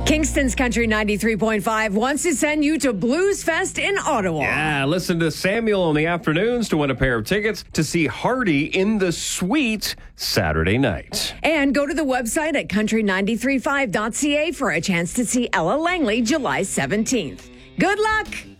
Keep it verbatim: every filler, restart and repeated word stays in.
Kingston's Country ninety-three point five wants to send you to Blues Fest in Ottawa. Yeah, listen to Samuel in the afternoons to win a pair of tickets to see Hardy in the Suite Saturday night. And go to the website at country nine three five dot c a for a chance to see Ella Langley July seventeenth. Good luck!